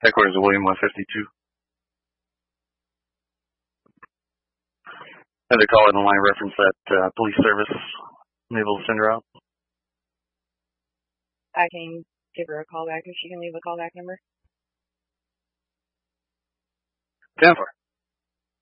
Headquarters of William 152. Had to call it on line reference that police service. I'm able to send her out. I can give her a call back if she can leave a callback number. 10-4.